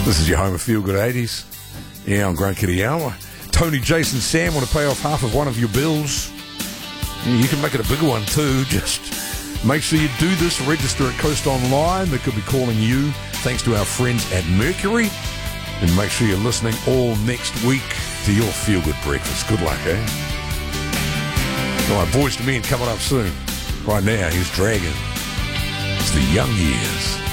This is your home of Feel Good 80s. Yeah, I'm Grant Kitty Hour. Tony, Jason, Sam want to pay off half of one of your bills. Yeah, you can make it a bigger one too. Just make sure you do this. Register at Coast Online. They could be calling you thanks to our friends at Mercury. And make sure you're listening all next week to your Feel Good breakfast. Good luck, eh? All right, Boys to Men coming up soon. Right now, here's Dragon. It's the Young Years.